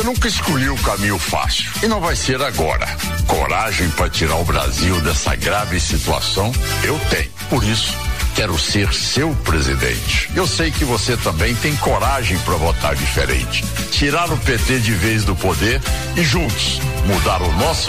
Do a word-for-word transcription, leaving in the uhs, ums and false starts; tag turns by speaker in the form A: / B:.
A: nunca escolhi o caminho fácil e não vai ser agora. Coragem para tirar o Brasil dessa grave situação, eu tenho. Por isso, quero ser seu presidente. Eu sei que você também tem coragem para votar diferente. Tirar o P T de vez do poder e juntos mudar o nosso